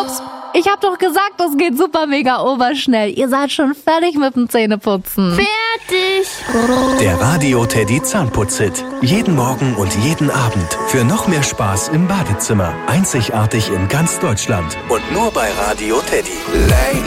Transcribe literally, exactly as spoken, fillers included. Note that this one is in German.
Ups, ich hab doch gesagt, das geht super mega oberschnell. Ihr seid schon fertig mit dem Zähneputzen. Fertig. Der Radio Teddy Zahnputz-Hit. Jeden Morgen und jeden Abend. Für noch mehr Spaß im Badezimmer. Einzigartig in ganz Deutschland. Und nur bei Radio Teddy. Late